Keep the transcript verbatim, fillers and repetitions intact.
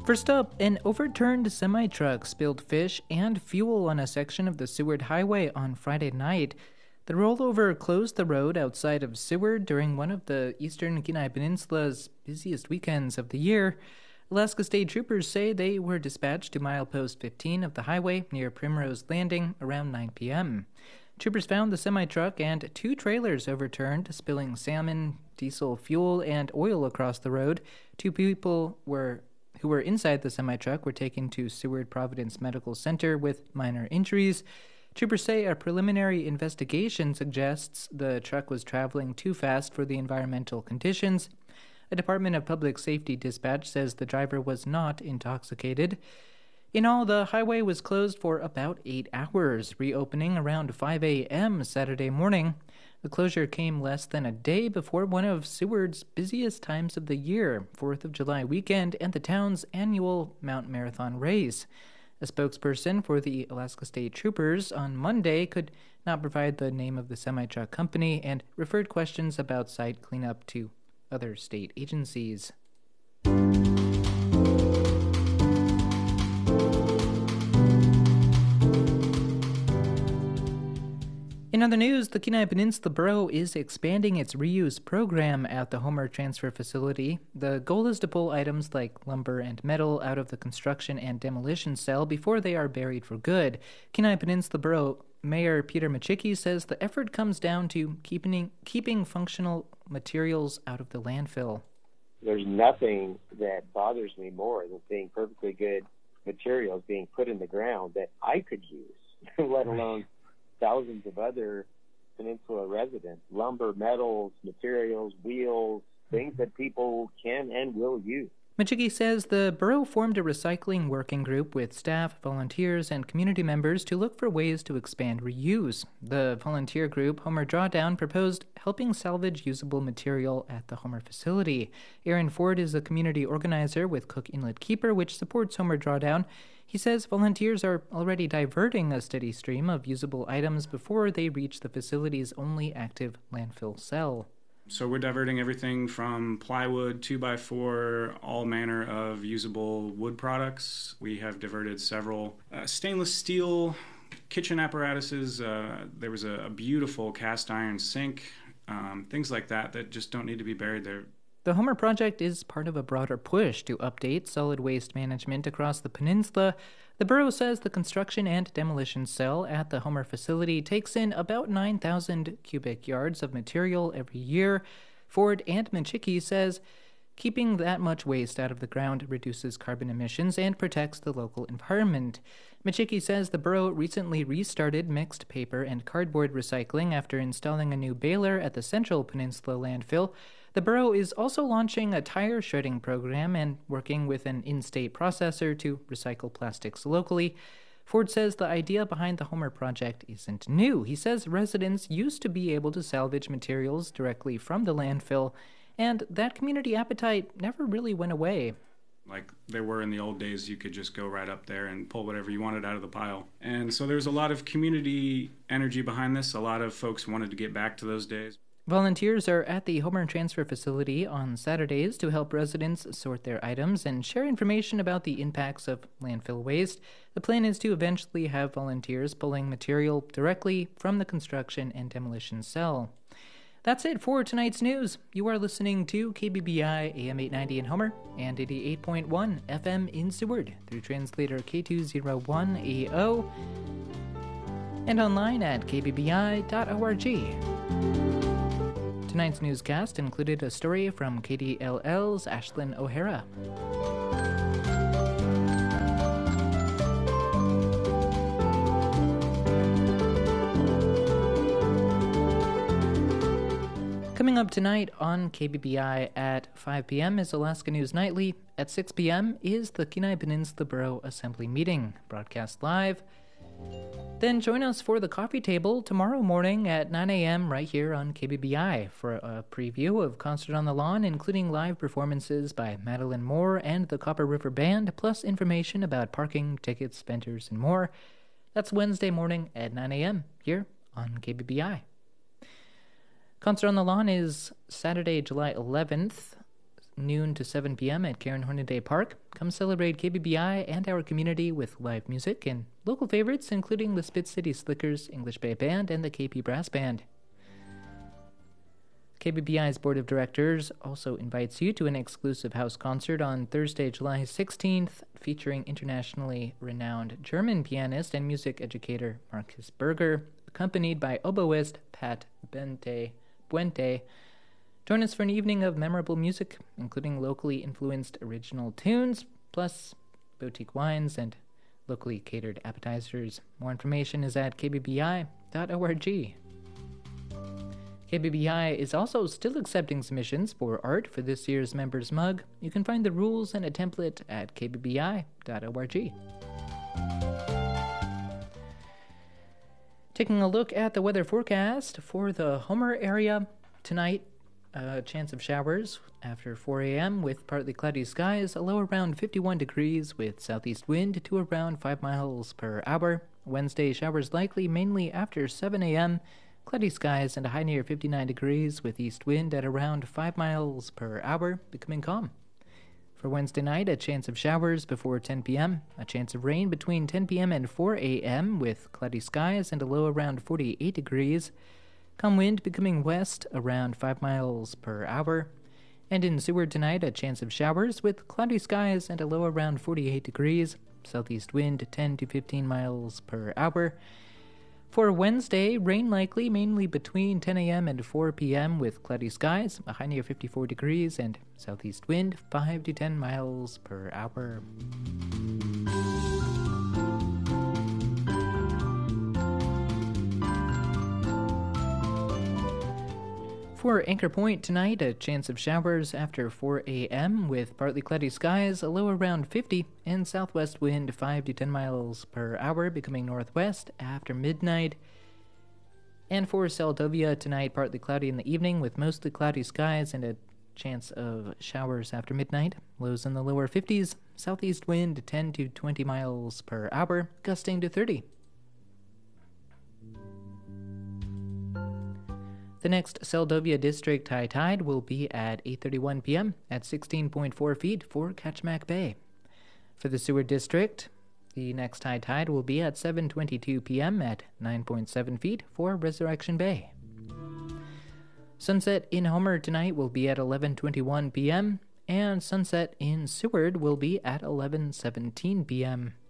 First up, an overturned semi-truck spilled fish and fuel on a section of the Seward Highway on Friday night. The rollover closed the road outside of Seward during one of the eastern Kenai Peninsula's busiest weekends of the year. Alaska State Troopers say they were dispatched to milepost fifteen of the highway near Primrose Landing around nine p.m. Troopers found the semi-truck and two trailers overturned, spilling salmon, diesel fuel, and oil across the road. Two people were who were inside the semi-truck were taken to Seward Providence Medical Center with minor injuries. Troopers say a preliminary investigation suggests the truck was traveling too fast for the environmental conditions. A Department of Public Safety dispatch says the driver was not intoxicated. In all, the highway was closed for about eight hours, reopening around five a.m. Saturday morning. The closure came less than a day before one of Seward's busiest times of the year, fourth of July weekend, and the town's annual Mount Marathon race. A spokesperson for the Alaska State Troopers on Monday could not provide the name of the semi-truck company and referred questions about site cleanup to other state agencies. In other news, the Kenai Peninsula Borough is expanding its reuse program at the Homer Transfer Facility. The goal is to pull items like lumber and metal out of the construction and demolition cell before they are buried for good. Kenai Peninsula Borough Mayor Peter Machicki says the effort comes down to keeping, keeping functional materials out of the landfill. There's nothing that bothers me more than seeing perfectly good materials being put in the ground that I could use, let alone thousands of other peninsula residents. Lumber, metals, materials, wheels, things that people can and will use. Machicki says the borough formed a recycling working group with staff, volunteers, and community members to look for ways to expand reuse. The volunteer group, Homer Drawdown, proposed helping salvage usable material at the Homer facility. Aaron Ford is a community organizer with Cook Inlet Keeper, which supports Homer Drawdown. He says volunteers are already diverting a steady stream of usable items before they reach the facility's only active landfill cell. So we're diverting everything from plywood, two by four, all manner of usable wood products. We have diverted several uh, stainless steel kitchen apparatuses. Uh, there was a, a beautiful cast iron sink, um, things like that that just don't need to be buried there. The Homer Project is part of a broader push to update solid waste management across the peninsula. The borough says the construction and demolition cell at the Homer facility takes in about nine thousand cubic yards of material every year. Ford and Machicki says keeping that much waste out of the ground reduces carbon emissions and protects the local environment. Machicki says the borough recently restarted mixed paper and cardboard recycling after installing a new baler at the Central Peninsula landfill. The borough is also launching a tire shredding program and working with an in-state processor to recycle plastics locally. Ford says the idea behind the Homer Project isn't new. He says residents used to be able to salvage materials directly from the landfill, and that community appetite never really went away. Like there were in the old days, you could just go right up there and pull whatever you wanted out of the pile. And so there's a lot of community energy behind this. A lot of folks wanted to get back to those days. Volunteers are at the Homer Transfer Facility on Saturdays to help residents sort their items and share information about the impacts of landfill waste. The plan is to eventually have volunteers pulling material directly from the construction and demolition cell. That's it for tonight's news. You are listening to K B B I A M eight ninety in Homer and eighty-eight point one F M in Seward through translator K two oh one A O and online at k b b i dot org. Tonight's newscast included a story from K D L L's Ashlyn O'Hara. Coming up tonight on K B B I at five p.m. is Alaska News Nightly. At six p.m. is the Kenai Peninsula Borough Assembly meeting, broadcast live. Then join us for the coffee table tomorrow morning at nine a.m. right here on K B B I for a preview of Concert on the Lawn, including live performances by Madeline Moore and the Copper River Band, plus information about parking, tickets, vendors, and more. That's Wednesday morning at nine a.m. here on K B B I. Concert on the Lawn is Saturday, July eleventh, noon to seven p.m. at Karen Hornaday Park. Come celebrate K B B I and our community with live music and local favorites, including the Spit City Slickers, English Bay Band, and the K P Brass Band. K B B I's Board of Directors also invites you to an exclusive house concert on Thursday, July sixteenth, featuring internationally renowned German pianist and music educator Marcus Berger, accompanied by oboist Pat Bente Puente. Join us for an evening of memorable music, including locally influenced original tunes, plus boutique wines and locally catered appetizers. More information is at k b b i dot org. K B B I is also still accepting submissions for art for this year's Members Mug. You can find the rules and a template at k b b i dot org. Taking a look at the weather forecast for the Homer area tonight, a chance of showers after four a.m. with partly cloudy skies, a low around fifty-one degrees with southeast wind to around five miles per hour. Wednesday, showers likely mainly after seven a.m., cloudy skies and a high near fifty-nine degrees with east wind at around five miles per hour, becoming calm. For Wednesday night, a chance of showers before ten p.m., a chance of rain between ten p.m. and four a.m. with cloudy skies and a low around forty-eight degrees. Calm wind becoming west around five miles per hour. And in Seward tonight, a chance of showers with cloudy skies and a low around forty-eight degrees. Southeast wind ten to fifteen miles per hour. For Wednesday, rain likely mainly between ten a.m. and four p.m. with cloudy skies, a high near fifty-four degrees, and southeast wind five to ten miles per hour. For Anchor Point tonight, a chance of showers after four a.m. with partly cloudy skies, a low around fifty, and southwest wind five to ten miles per hour, becoming northwest after midnight. And for Seldovia tonight, partly cloudy in the evening with mostly cloudy skies and a chance of showers after midnight. Lows in the lower fifties, southeast wind ten to twenty miles per hour, gusting to thirty. The next Seldovia District high tide will be at eight thirty-one p.m. at sixteen point four feet for Kachemak Bay. For the Seward District, the next high tide will be at seven twenty-two p.m. at nine point seven feet for Resurrection Bay. Sunset in Homer tonight will be at eleven twenty-one p.m. and sunset in Seward will be at eleven seventeen p.m.